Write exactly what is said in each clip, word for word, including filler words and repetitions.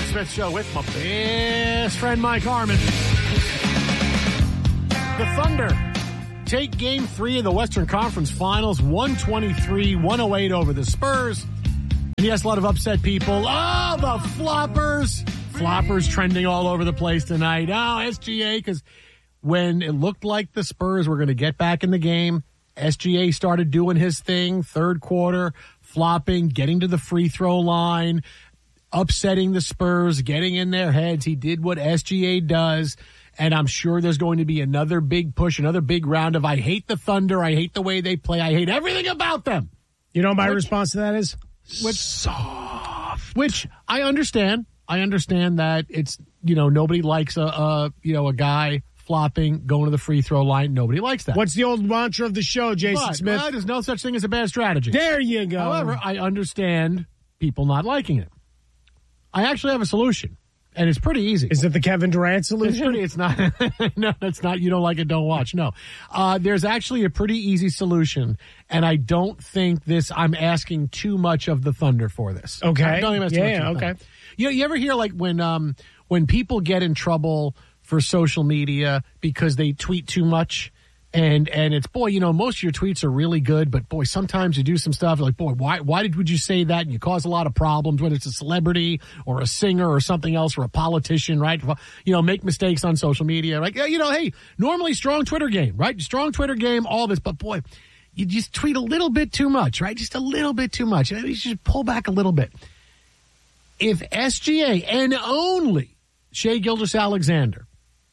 Smith Show with my best friend Mike Harmon. The Thunder take game three of the Western Conference Finals, one twenty-three one oh eight over the Spurs. And yes, a lot of upset people. Oh, the floppers. Floppers trending all over the place tonight. Oh, S G A, because when it looked like the Spurs were going to get back in the game, S G A started doing his thing, third quarter, flopping, getting to the free throw line, upsetting the Spurs, getting in their heads. He did what S G A does, and I'm sure there's going to be another big push, another big round of I hate the Thunder, I hate the way they play, I hate everything about them. You know what my which, response to that is? Which, soft. Which I understand. I understand that it's, you know, nobody likes a, a you know, a guy flopping, going to the free throw line. Nobody likes that. What's the old mantra of the show, Jason but, Smith? Well, there's no such thing as a bad strategy. There you go. However, I understand people not liking it. I actually have a solution, and it's pretty easy. Is it the Kevin Durant It's solution? pretty. It's not. No, it's not. You don't like it, don't watch. No, uh, there's actually a pretty easy solution, and I don't think this. I'm asking too much of the Thunder for this. Okay. I don't even ask too Yeah, much of the okay. Thunder. You know, you ever hear like when um when people get in trouble for social media because they tweet too much? And and it's, boy, you know, most of your tweets are really good, but, boy, sometimes you do some stuff like, boy, why why did would you say that? And you cause a lot of problems, whether it's a celebrity or a singer or something else or a politician, right? You know, make mistakes on social media. Like, you know, hey, normally strong Twitter game, right? Strong Twitter game, all this. But, boy, you just tweet a little bit too much, right? Just a little bit too much. Maybe you should pull back a little bit. If S G A and only Shai Gilgeous-Alexander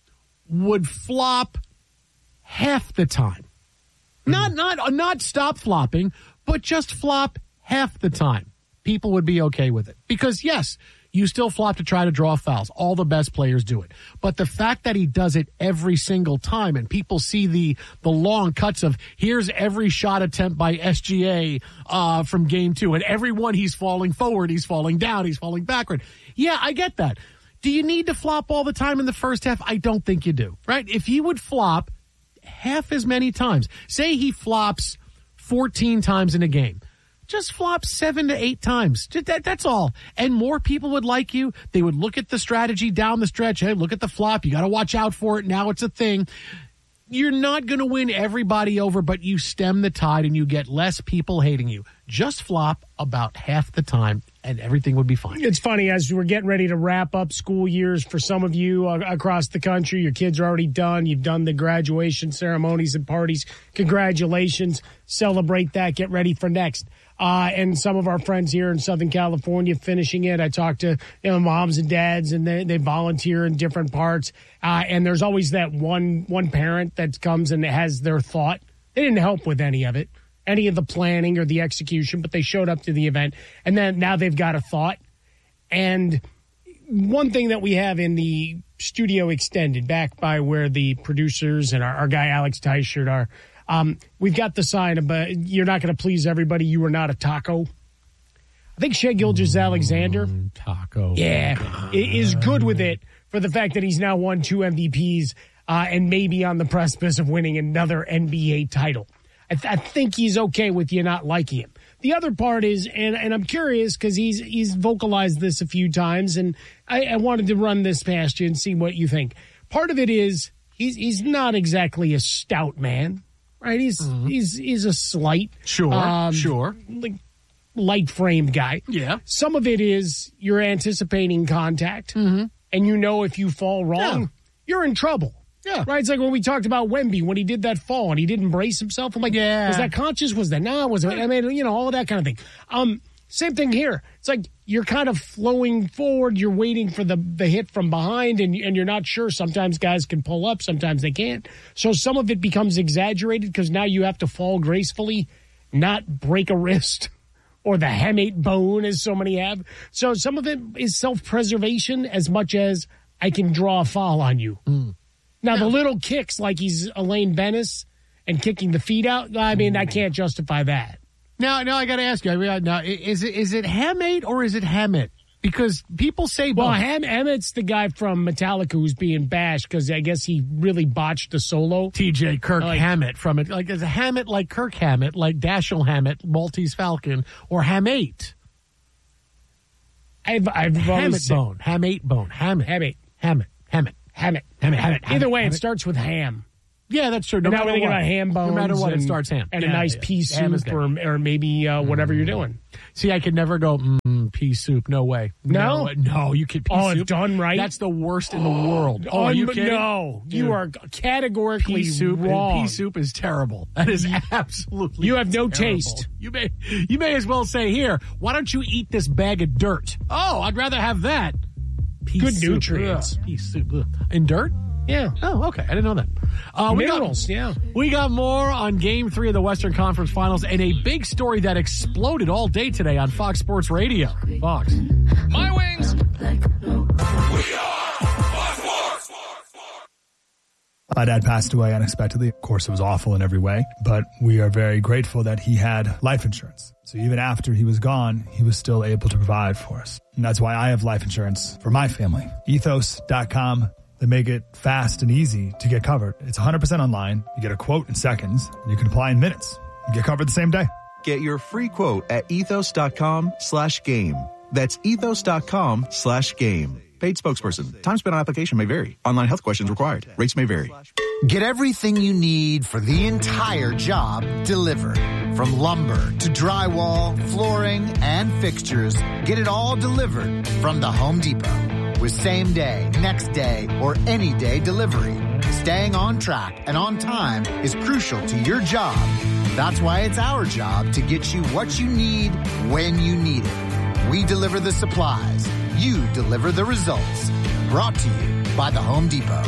would flop half the time. Not not not stop flopping, but just flop half the time. People would be okay with it. Because, yes, you still flop to try to draw fouls. All the best players do it. But the fact that he does it every single time and people see the the long cuts of here's every shot attempt by S G A uh, from game two, and every one he's falling forward, he's falling down, he's falling backward. Yeah, I get that. Do you need to flop all the time in the first half? I don't think you do, right? If he would flop half as many times. Say he flops fourteen times in a game. Just flop seven to eight times. Just that, that's all. And more people would like you. They would look at the strategy down the stretch. Hey, look at the flop. You got to watch out for it. Now it's a thing. You're not going to win everybody over, but you stem the tide and you get less people hating you. Just flop about half the time and everything would be fine. It's funny, as we're getting ready to wrap up school years for some of you uh, across the country, your kids are already done. You've done the graduation ceremonies and parties. Congratulations. Celebrate that. Get ready for next. Uh, and some of our friends here in Southern California finishing it. I talk to, you know, moms and dads, and they, they volunteer in different parts. Uh, and there's always that one one parent that comes and has their thought. They didn't help with any of it, any of the planning or the execution, but they showed up to the event. And then now they've got a thought. And one thing that we have in the studio extended, back by where the producers and our, our guy Alex Teichert are, Um, we've got the sign about you're not going to please everybody. You are not a taco. I think Shai Gilgeous-Alexander, mm, taco, yeah, is good with it for the fact that he's now won two M V Ps uh, and maybe on the precipice of winning another N B A title. I, th- I think he's okay with you not liking him. The other part is, and, and I'm curious because he's he's vocalized this a few times, and I, I wanted to run this past you and see what you think. Part of it is he's he's not exactly a stout man. Right, he's mm-hmm. he's he's a slight, sure, um, sure, like light framed guy. Yeah. Some of it is you're anticipating contact, mm-hmm. and you know if you fall wrong, yeah. you're in trouble. Yeah, right. It's like when we talked about Wemby when he did that fall and he didn't brace himself. I'm like, yeah, was that conscious? Was that nah? Was it? I mean, you know, all of that kind of thing. Um, same thing here. It's like you're kind of flowing forward. You're waiting for the, the hit from behind, and, and you're not sure. Sometimes guys can pull up. Sometimes they can't. So some of it becomes exaggerated because now you have to fall gracefully, not break a wrist or the hamate bone, as so many have. So some of it is self-preservation as much as I can draw a foul on you. Mm. Now, no. the little kicks like he's Elaine Bennis and kicking the feet out, I mean, I can't justify that. Now, now I got to ask you. I mean, now, is it is it Hamate or is it Hammett? Because people say both. Well, Ham- Hammett's the guy from Metallica who's being bashed because I guess he really botched the solo. T J Kirk like, Hammett from it. Like, is a Hammett like Kirk Hammett, like Dashiell Hammett, Maltese Falcon, or Hamate? I've, I've Hammett always said, bone. Hamate bone. Hammett. Hammett. Hammett. Hammett. Hammett. Hammett. Hammett. Either way, Hammett. it starts with ham. Yeah, that's true. No And now matter we're thinking what. about ham bones. No matter what, and, it starts ham. And Yeah, a nice yeah. pea Ham is soup good. or, or maybe uh, whatever you're doing. See, I could never go, mm, pea soup. No way. No? No, no you could pea Oh, soup. done right? That's the worst in the world. Oh, are you Um, kidding? No. Dude. You are categorically Pea soup, wrong. pea soup is terrible. That is absolutely You have no terrible. taste. You may you may as well say, here, why don't you eat this bag of dirt? Oh, I'd rather have that. Pea Good soup. nutrients. Ugh, pea soup. Ugh. And dirt? Yeah. Oh, okay. I didn't know that. Uh, we got- Minerals, yeah. We got more on Game Three of the Western Conference Finals and a big story that exploded all day today on Fox Sports Radio. Fox. My wings. My dad passed away unexpectedly. Of course, it was awful in every way, but we are very grateful that he had life insurance. So even after he was gone, he was still able to provide for us. And that's why I have life insurance for my family. ethos dot com. They make it fast and easy to get covered. It's one hundred percent online. You get a quote in seconds, and you can apply in minutes. You get covered the same day. Get your free quote at ethos dot com slash game. That's ethos dot com slash game. Paid spokesperson. Time spent on application may vary. Online health questions required. Rates may vary. Get everything you need for the entire job delivered. From lumber to drywall, flooring, and fixtures, get it all delivered from the Home Depot. With same day, next day, or any day delivery. Staying on track and on time is crucial to your job. That's why it's our job to get you what you need when you need it. We deliver the supplies. You deliver the results. Brought to you by the Home Depot.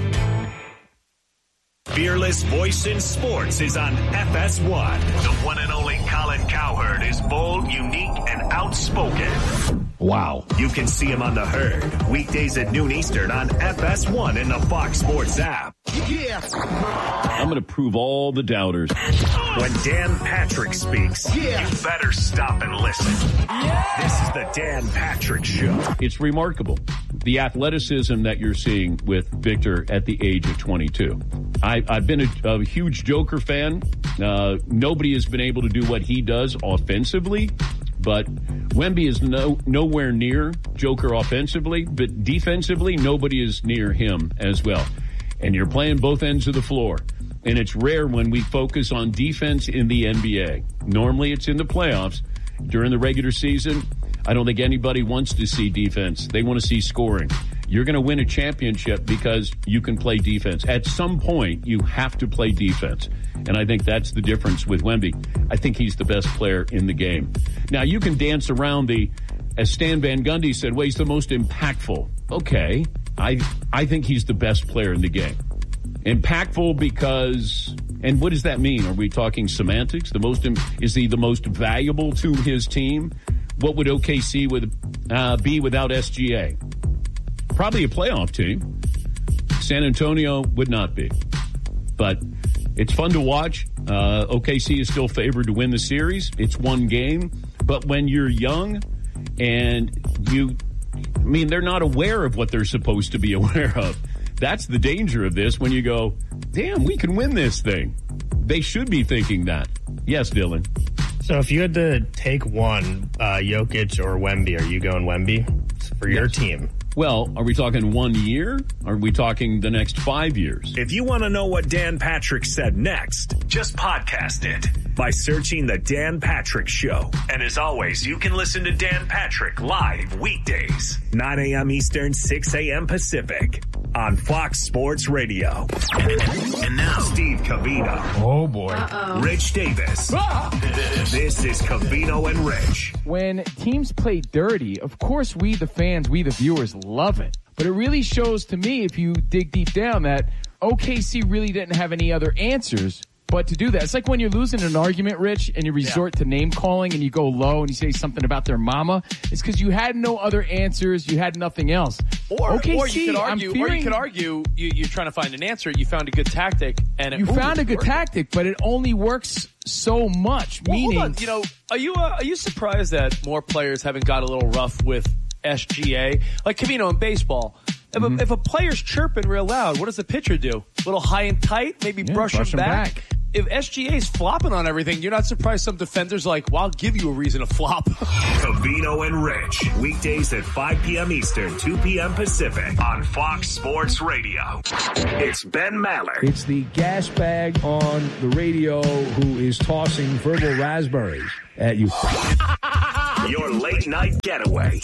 Fearless voice in sports is on F S one. The one and only Colin Cowherd is bold, unique, and outspoken. Wow. You can see him on The Herd, weekdays at noon Eastern on F S one and the Fox Sports app. Yeah. I'm going to prove all the doubters. When Dan Patrick speaks, Yeah. you better stop and listen. Yeah. This is the Dan Patrick Show. It's remarkable, the athleticism that you're seeing with Victor at the age of twenty-two. I, I've been a, a huge Joker fan. Uh, nobody has been able to do what he does offensively, but Wemby is no nowhere near Joker offensively, but defensively, nobody is near him as well. And you're playing both ends of the floor. And it's rare when we focus on defense in the N B A. Normally it's in the playoffs. During the regular season, I don't think anybody wants to see defense. They want to see scoring. You're going to win a championship because you can play defense. At some point, you have to play defense. And I think that's the difference with Wemby. I think he's the best player in the game. Now, you can dance around the, as Stan Van Gundy said, well, he's the most impactful. Okay. I I think he's the best player in the game. Impactful because, and what does that mean? Are we talking semantics? The most, is he the most valuable to his team? What would O K C with, uh, be without S G A? Probably a playoff team. San Antonio would not be. But it's fun to watch. Uh, O K C is still favored to win the series. It's one game. But when you're young and you, I mean, they're not aware of what they're supposed to be aware of. That's the danger of this when you go, damn, we can win this thing. They should be thinking that. Yes, Dylan. So if you had to take one, uh, Jokic or Wemby, are you going Wemby for your Yes. team? Well, are we talking one year? Are we talking the next five years? If you want to know what Dan Patrick said next, just podcast it by searching The Dan Patrick Show. And as always, you can listen to Dan Patrick live weekdays, nine a.m. Eastern, six a.m. Pacific on Fox Sports Radio. And now, Steve Covino. Oh, boy. Rich Davis. This is Covino and Rich. When teams play dirty, of course we, the fans, we, the viewers, love it. But it really shows to me, if you dig deep down, that O K C really didn't have any other answers but to do that. It's like when you're losing an argument, Rich, and you resort yeah. to name calling and you go low and you say something about their mama. It's because you had no other answers. You had nothing else. Or, O K C, or you could argue, fearing, or you could argue you, you're trying to find an answer. You found a good tactic, and it, you ooh, found a good working. tactic, but it only works so much. Well, meaning, hold on. You know, are you uh, are you surprised that more players haven't got a little rough with S G A? Like Covino in baseball. If, mm-hmm. a, if a player's chirping real loud, what does the pitcher do? A little high and tight, maybe yeah, brush, brush him him back. back. if S G A's flopping on everything, you're not surprised some defenders are like, well, I'll give you a reason to flop. Covino and Rich, weekdays at five p.m. Eastern, two p.m. Pacific on Fox Sports Radio. It's Ben Maller. It's the gas bag on the radio who is tossing verbal raspberries at you. Your late night getaway.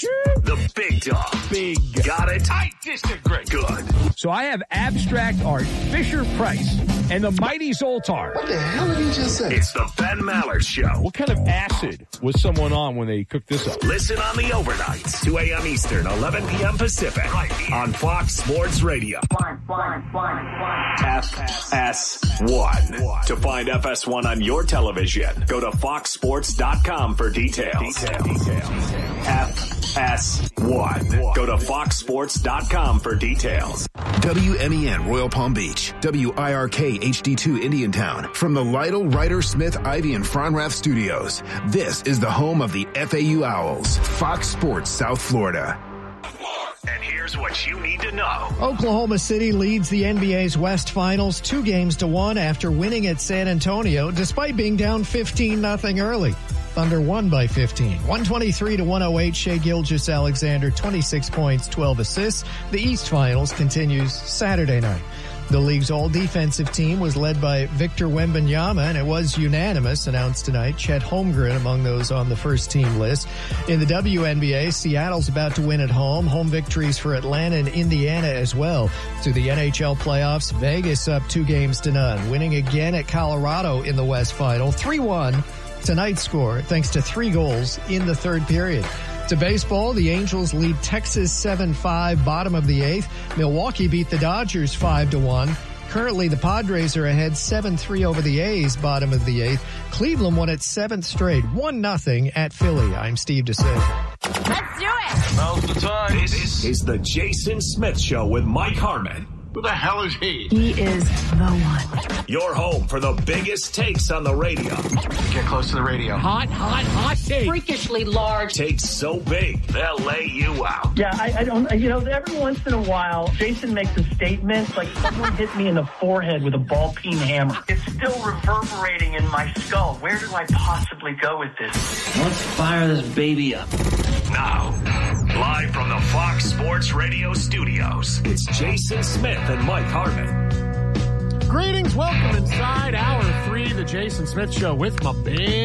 The big dog. Big. Got it? I disagree. Good. So I have abstract art, Fisher Price, and the Mighty Zoltar. What the hell did he just say? It's the Ben Maller Show. What kind of acid was someone on when they cooked this up? Listen on the overnights, two a.m. Eastern, eleven p.m. Pacific, right here on Fox Sports Radio. Fine, fine, fine, fine. F S one. To find F S one on your television, go to fox sports dot com for details. Details. Details. F S one. Go to fox sports dot com for details. W M E N Royal Palm Beach, W I R K H D two Indiantown. From the Lytle, Ryder, Smith, Ivy, and Fronrath studios, this is the home of the F A U Owls, Fox Sports South Florida. And here's what you need to know. Oklahoma City leads the N B A's West Finals two games to one after winning at San Antonio, despite being down fifteen nothing early. Thunder won by fifteen. one twenty-three to one oh eight. Shai Gilgeous-Alexander, twenty-six points, twelve assists. The East Finals continues Saturday night. The league's all-defensive team was led by Victor Wembanyama, and it was unanimous, announced tonight. Chet Holmgren among those on the first-team list. In the W N B A, Seattle's about to win at home. Home victories for Atlanta and Indiana as well. To the N H L playoffs, Vegas up two games to none. Winning again at Colorado in the West Final. three one. Tonight's score, thanks to three goals in the third period. To baseball, the Angels lead Texas seven five, bottom of the eighth. Milwaukee beat the Dodgers five to one. Currently, the Padres are ahead seven three over the A's, bottom of the eighth. Cleveland won its seventh straight, one nothing at Philly. I'm Steve DeSilva. Let's do it. Now's the time. This is the Jason Smith Show with Mike Harmon. Who the hell is he? He is the one. Your home for the biggest takes on the radio. Get close to the radio. Hot, hot, hot take. Freakishly large. Takes so big, they'll lay you out. Yeah, I, I don't, you know, every once in a while, Jason makes a statement like someone hit me in the forehead with a ball peen hammer. It's still reverberating in my skull. Where do I possibly go with this? Let's fire this baby up. Now, live from the Fox Sports Radio studios, it's Jason Smith and Mike Harmon. Greetings, welcome inside hour three, the Jason Smith Show with my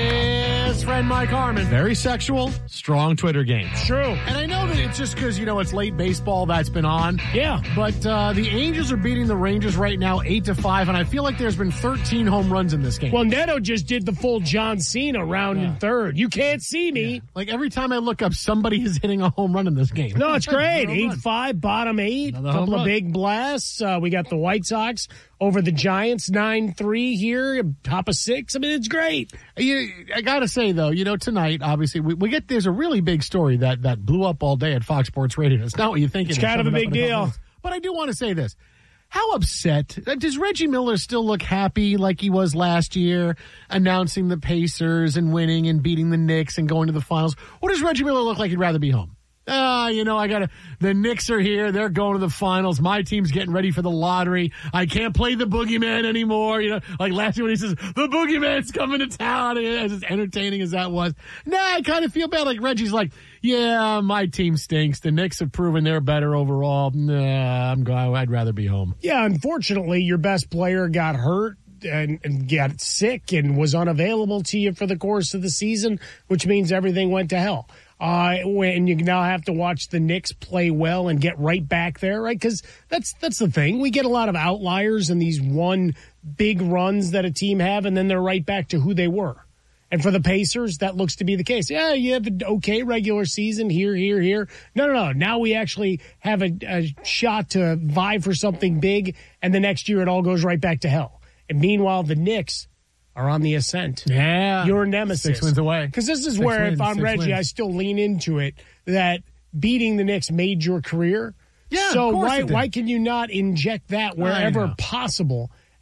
best friend Mike Harmon. Very sexual, strong Twitter game. True. And I know that it's just because, you know, it's late baseball that's been on. Yeah. But uh, the Angels are beating the Rangers right now eight to five, and I feel like there's been thirteen home runs in this game. Well, Neto just did the full John Cena round yeah. in third. You can't see me. Yeah. Like every time I look up, somebody is hitting a home run in this game. No, it's great. eight five, bottom eight. A couple of big blasts. Uh, we got the White Sox over the Giants, nine three here, top of six. I mean, it's great. You, I got to say, though, you know, tonight, obviously, we, we get, there's a really big story that, that blew up all day at Fox Sports Radio. It's not what you think. It's kind of a big deal. But I do want to say this. How upset, does Reggie Miller still look happy like he was last year, announcing the Pacers and winning and beating the Knicks and going to the finals? Or does Reggie Miller look like he'd rather be home? Ah, uh, you know, I gotta, the Knicks are here. They're going to the finals. My team's getting ready for the lottery. I can't play the boogeyman anymore. You know, like last year when he says, the boogeyman's coming to town, as as entertaining as that was. Nah, I kind of feel bad. Like Reggie's like, yeah, my team stinks. The Knicks have proven they're better overall. Nah, I'm going, I'd rather be home. Yeah, unfortunately, your best player got hurt. And, and got sick and was unavailable to you for the course of the season, which means everything went to hell. Uh, when you now have to watch the Knicks play well and get right back there, right? Because that's that's the thing. We get a lot of outliers in these one big runs that a team have, and then they're right back to who they were. And for the Pacers, that looks to be the case. Yeah, you have an okay regular season here, here, here. No, no, no. Now we actually have a, a shot to vie for something big, and the next year it all goes right back to hell. And meanwhile, the Knicks are on the ascent. Yeah. Your nemesis. Six wins away. Because this is Six where, wins, if I'm Reggie, wins. I still lean into it, that beating the Knicks made your career. Yeah, So of course why it did. why can you not inject that wherever possible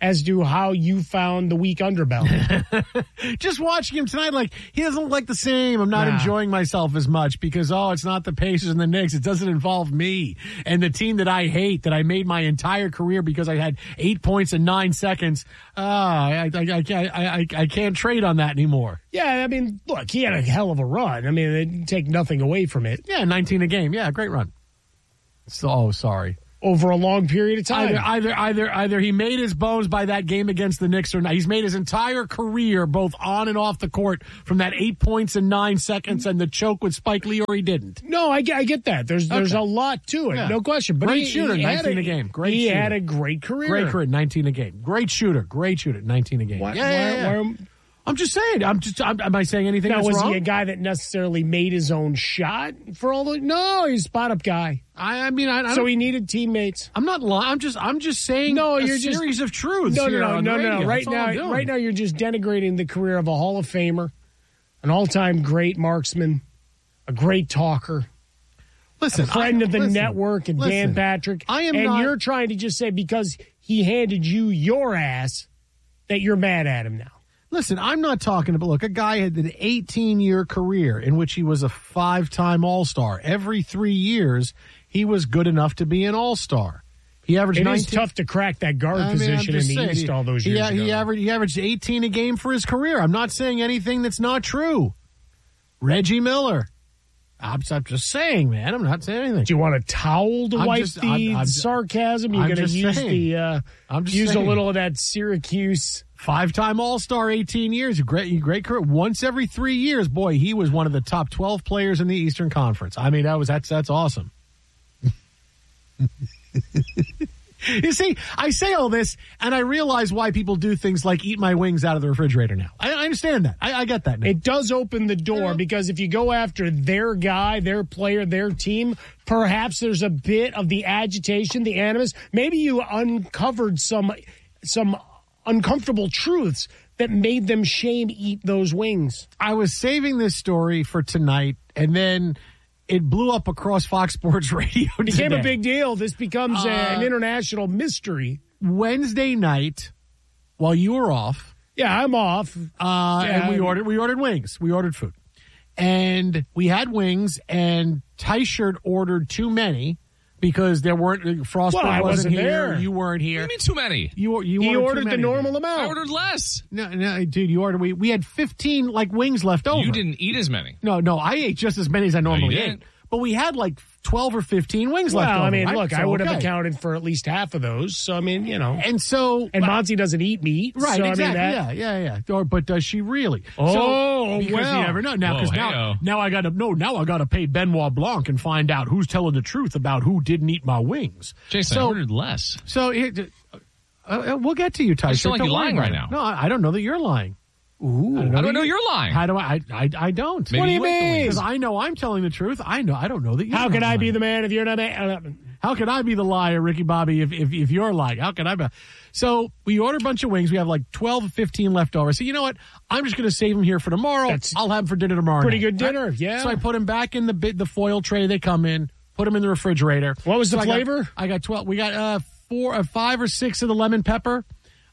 as to how you found the weak underbelly. Just watching him tonight, like, he doesn't look like the same. I'm not Nah. enjoying myself as much because, oh, it's not the Pacers and the Knicks. It doesn't involve me and the team that I hate, that I made my entire career because I had eight points in nine seconds. Ah, I, I, I, can't, I, I, I can't trade on that anymore. Yeah, I mean, look, he had a hell of a run. I mean, it didn't take nothing away from it. Yeah, nineteen a game. Yeah, great run. So, oh, sorry. Over a long period of time. Either, either, either, either he made his bones by that game against the Knicks or not. He's made his entire career, both on and off the court, from that eight points in nine seconds and the choke with Spike Lee, or he didn't. No, I, get- I get that. There's there's Okay. a lot to it, Yeah. no question. But Great he, shooter, he had nineteen a game. Great He shooter. had a great career. Great career, nineteen a game. Great shooter, great shooter, nineteen a game. Why- yeah, yeah, why- yeah. why- I'm just saying. I'm just. I'm, am I saying anything Now, that's was wrong? he a guy that necessarily made his own shot for all the? No, he's a spot-up guy. I, I mean, I, I so don't- he needed teammates. I'm not lying. I'm just. I'm just saying. No, a you're just series of truths. No, here no, no, on the no, no. radio. Right That's all I'm now, doing. right now, you're just denigrating the career of a Hall of Famer, an all-time great marksman, a great talker. Listen, a friend I- of the listen, network, and Dan listen. Patrick. I am and not- you're trying to just say because he handed you your ass that you're mad at him now. Listen, I'm not talking about, look, a guy had an eighteen-year career in which he was a five-time All-Star. Every three years, he was good enough to be an All-Star. He averaged It nineteen. is tough to crack that guard I mean, I'm position in just the saying, East he- all those he, years ago. He averaged, he averaged eighteen a game for his career. I'm not saying anything that's not true. Reggie Miller. I'm, I'm just saying, man. I'm not saying anything. Do you want a towel to I'm wipe just- the I'm- I'm- sarcasm? You're I'm going to just use saying. the uh, I'm just use saying. a little of that Syracuse. Five-time All-Star, eighteen years, great, great career. Once every three years, boy, he was one of the top twelve players in the Eastern Conference. I mean, that was that's that's awesome. You see, I say all this, and I realize why people do things like eat my wings out of the refrigerator now. I, I understand that. I, I get that now. It does open the door because if you go after their guy, their player, their team, perhaps there's a bit of the agitation, the animus. Maybe you uncovered some some uncomfortable truths that made them shame eat those wings. I was saving this story for tonight, and then it blew up across Fox Sports Radio. It became today. a big deal. This becomes Uh, a, an international mystery. Wednesday night, while you were off. Yeah, I'm off. Uh, Yeah. and we ordered we ordered wings. We ordered food. And we had wings, and Tyshirt ordered too many because there weren't Frostburg Well, I wasn't, wasn't here. there. You weren't here. What do you mean too many? You you He ordered, ordered too the many, normal dude. amount. I ordered less. No, no, dude, you ordered. We we had fifteen like wings left over. You didn't eat as many. No, no, I ate just as many as I normally you ate. didn't. But we had like twelve or fifteen wings Well, left over. I mean, right? look, So, I would have okay. accounted for at least half of those. So, I mean, you know. And so, And Monty doesn't eat meat. right? so, exactly. I mean, that, yeah, yeah, yeah. Or, but does she really? Oh, so, because well. you never know now. Because Whoa, now, hey-o. now I got to no. Now I got to pay Benoit Blanc and find out who's telling the truth about who didn't eat my wings. Jason, so, I ordered less. So here, uh, uh, we'll get to you, Tyson. I just feel like Don't you're worry lying about right it. now. No, I, I don't know that you're lying. Ooh, I don't know you're lying. How do I? I, I, I don't. Maybe What do you you ate the mean? Because I know I'm telling the truth. I know. I don't know that you're How not can I be lying. the man if you're not? A, How can I be the liar, Ricky Bobby, if, if, if you're lying? How can I be? So we order a bunch of wings. We have like twelve or fifteen left over. So you know what? I'm just going to save them here for tomorrow. That's I'll have them for dinner tomorrow pretty night, good dinner, right? yeah. So I put them back in the bit, the foil tray they come in, put them in the refrigerator. What was So the I got- flavor? I got twelve. We got uh, four, uh, five or six of the lemon pepper,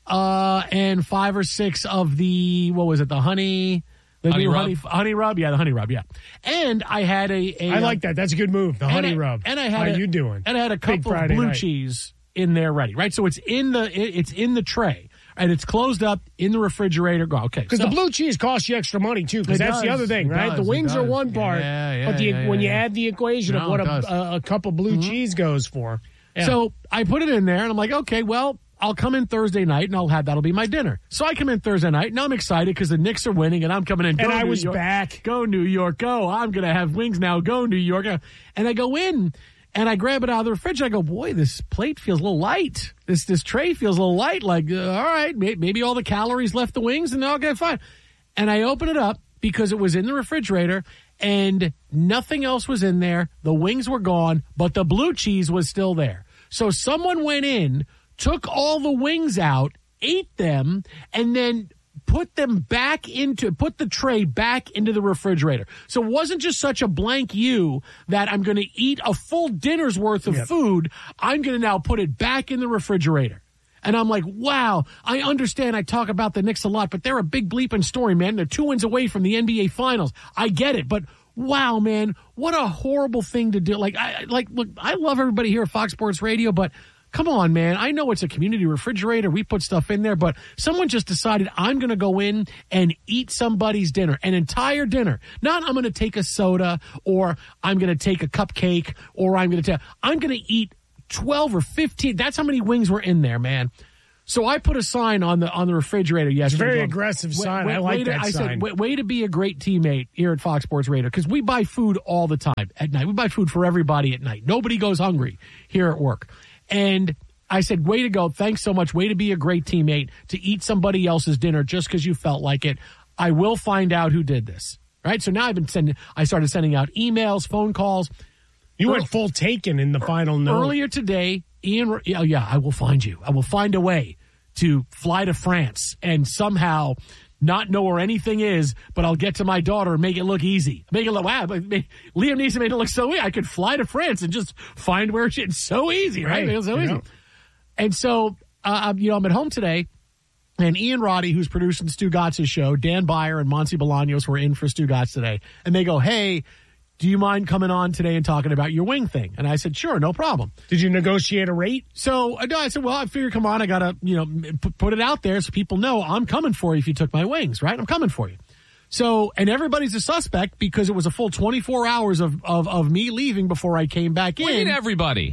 uh, and five or six of the, what was it, the honey... The Honey new rub? honey, honey rub, yeah, the honey rub, yeah. And I had a, a I like that. That's a good move. The and honey I- rub. And I had How a, you doing? And I had a Big couple of Friday blue night. cheese in there ready, right? So it's in the it- it's in the tray and it's closed up in the refrigerator. Go okay, Because so, the blue cheese costs you extra money too. Because It that's the does. other thing, It right? does. The It wings are does. one part, Yeah, yeah, but the, yeah, when yeah, you yeah. add the equation No, of what it a, does. a, a cup of blue cheese goes for, yeah. so I put it in there and I'm like, okay, well, I'll come in Thursday night and I'll have that'll be my dinner. So I come in Thursday night and I'm excited because the Knicks are winning and I'm coming in. Go and I New was York. back. Go New York, go! I'm gonna have wings now. Go New York, and I go in. And I grab it out of the fridge. I go, boy, this plate feels a little light. This this tray feels a little light. Like, uh, all right, may, maybe all the calories left the wings, and okay, fine. And I open it up because it was in the refrigerator, and nothing else was in there. The wings were gone, but the blue cheese was still there. So someone went in, took all the wings out, ate them, and then put them back into, put the tray back into the refrigerator. So it wasn't just such a blank you that I'm going to eat a full dinner's worth of Yep. food. I'm going to now put it back in the refrigerator. And I'm like, wow, I understand I talk about the Knicks a lot, but they're a big bleeping story, man. They're two wins away from the N B A Finals. I get it, but wow, man, what a horrible thing to do. Like, I like, look, I love everybody here at Fox Sports Radio, but come on, man. I know it's a community refrigerator. We put stuff in there, but someone just decided I'm going to go in and eat somebody's dinner, an entire dinner. Not I'm going to take a soda or I'm going to take a cupcake or I'm going to take, I'm going to eat twelve or fifteen. That's how many wings were in there, man. So I put a sign on the on the refrigerator yesterday. It's a very aggressive sign. Way, I like that to, I sign. said, way, way to be a great teammate here at Fox Sports Radio, because we buy food all the time at night. We buy food for everybody at night. Nobody goes hungry here at work. And I said, way to go. Thanks so much. Way to be a great teammate to eat somebody else's dinner just because you felt like it. I will find out who did this. Right? So now I've been sending, I started sending out emails, phone calls. You went full Taken in the final note. Earlier today, Ian, oh yeah, I will find you. I will find a way to fly to France and somehow not know where anything is, but I'll get to my daughter and make it look easy. Make it look, wow, but Liam Neeson made it look so easy. I could fly to France and just find where she, it's so easy, right? right. It's so yeah. easy. And so, uh, you know, I'm at home today, and Ian Roddy, who's producing Stu Gatz' show, Dan Byer and Monty Bolaños were in for Stu Gatz today, and they go, hey, do you mind coming on today and talking about your wing thing? And I said, sure, no problem. Did you negotiate a rate? So I said, well, I figure, come on, I got to, you know, p- put it out there so people know I'm coming for you if you took my wings, right? I'm coming for you. So, and everybody's a suspect because it was a full twenty-four hours of, of, of me leaving before I came back in. What do you mean everybody?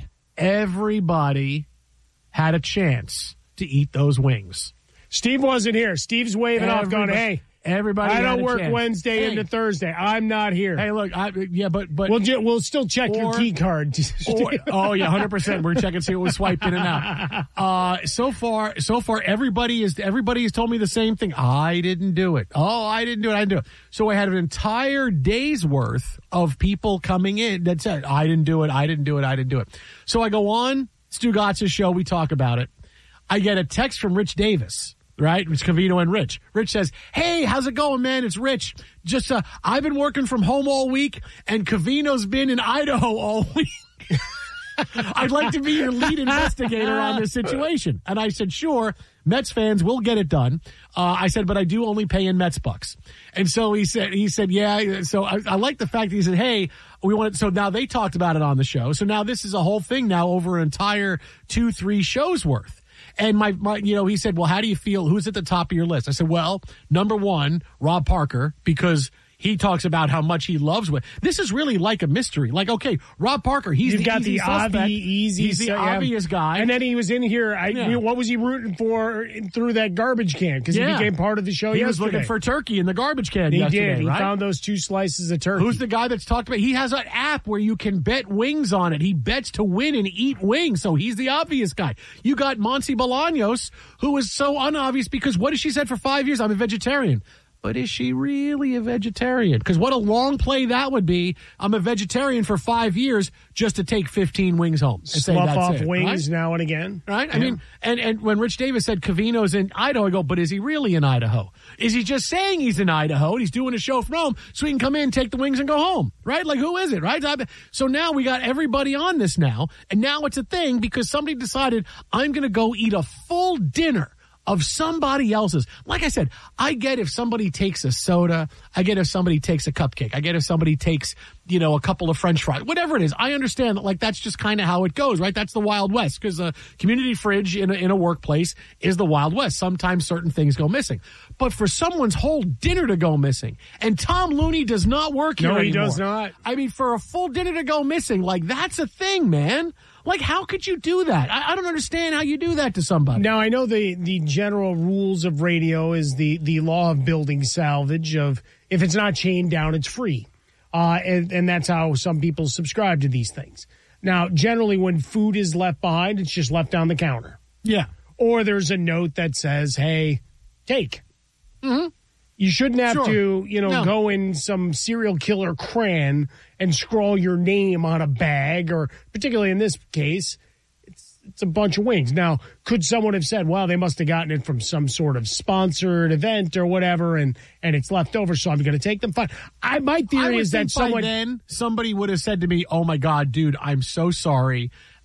Everybody had a chance to eat those wings. Steve wasn't here. Steve's waving Everybody. off going, hey. Everybody, I don't had a work chance. Wednesday hey. into Thursday. I'm not here. Hey, look, I, yeah, but but we'll ju- we'll still check or, your key card. or, oh yeah, hundred percent. We're checking see what was swiped in and out. Uh, so far, so far, everybody is everybody has told me the same thing. I didn't do it. Oh, I didn't do it. I didn't do it. So I had an entire day's worth of people coming in that said, I didn't do it. I didn't do it. I didn't do it. So I go on Stu Gatz' show. We talk about it. I get a text from Rich Davis. Right? It's Covino and Rich. Rich says, hey, how's it going, man? It's Rich. Just, uh, I've been working from home all week and Covino's been in Idaho all week. I'd like to be your lead investigator on this situation. And I said, sure, Mets fans will get it done. Uh, I said, but I do only pay in Mets bucks. And so he said, he said, yeah. So I, I like the fact that he said, hey, we want it. So now they talked about it on the show. So now this is a whole thing now over an entire two, three shows worth. And my, my, you know, he said, well, how do you feel? Who's at the top of your list? I said, well, number one, Rob Parker, because he talks about how much he loves with. This is really like a mystery. Like, okay, Rob Parker, he's You've the got easy the suspect. obvi, easy, He's the so, yeah. obvious guy. And then he was in here. I, Yeah. you know, what was he rooting for through that garbage can? Because Yeah. he became part of the show He yesterday. was looking for turkey in the garbage can He yesterday, did. He right? found those two slices of turkey. Who's the guy that's talked about? He has an app where you can bet wings on it. He bets to win and eat wings, so he's the obvious guy. You got Monty Bolaños, who is so unobvious because what has she said for five years? I'm a vegetarian. But is she really a vegetarian? Because what a long play that would be. I'm a vegetarian for five years just to take fifteen wings home. And say Slough that's off it, wings right? now and again. Right? I Yeah. mean, and, and when Rich Davis said Covino's in Idaho, I go, but is he really in Idaho? Is he just saying he's in Idaho and he's doing a show from home so he can come in, take the wings and go home? Right? Like, who is it? Right? So now we got everybody on this now. And now it's a thing because somebody decided I'm going to go eat a full dinner of somebody else's. Like I said, I get if somebody takes a soda. I get if somebody takes a cupcake. I get if somebody takes, you know, a couple of French fries. Whatever it is, I understand that, like, that's just kind of how it goes, right? That's the Wild West, because a community fridge in a, in a workplace is the Wild West. Sometimes certain things go missing. But for someone's whole dinner to go missing, and Tom Looney does not work here No, he anymore. does not. I mean, for a full dinner to go missing, like, that's a thing, man. Like, how could you do that? I, I don't understand how you do that to somebody. Now, I know the, the general rules of radio is the, the law of building salvage of if it's not chained down, it's free. Uh, and, and that's how some people subscribe to these things. Now, generally, when food is left behind, it's just left on the counter. Yeah. Or there's a note that says, hey, take. Mm-hmm. You shouldn't have Sure. to, you know, No. go in some serial killer crayon and scrawl your name on a bag, or particularly in this case, it's it's a bunch of wings. Now, could someone have said, well, they must have gotten it from some sort of sponsored event or whatever, and, and it's left over, so I'm going to take them? Fine. I, my I theory would is that think by someone... then somebody would have said to me, "Oh my God, dude, I'm so sorry.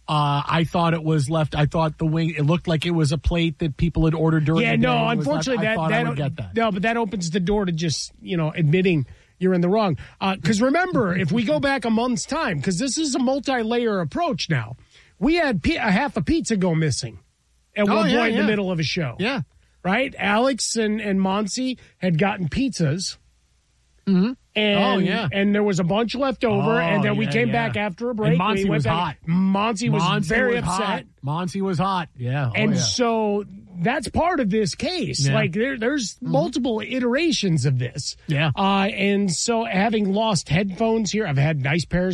Uh, I thought it was left. I thought the wing. It looked like it was a plate that people had ordered during. Yeah, the day. no. It was Unfortunately, left. I that thought that I would get that. no, but that opens the door to just you know admitting you're in the wrong. Because uh, remember, if we go back a month's time, because this is a multi-layer approach now, we had p- a half a pizza go missing at Oh, one yeah, point in yeah. the middle of a show. Yeah, right. Alex and and Monty had gotten pizzas. Mm-hmm. And, Oh, yeah. and there was a bunch left over, Oh, and then we yeah, came yeah. back after a break. And Monty we went was back- hot. Monty was Monty very was upset. hot. Monty was hot. Yeah. Oh, and yeah. so that's part of this case. Yeah. Like there, there's multiple iterations of this. Yeah. Uh, and so having lost headphones here, I've had nice pairs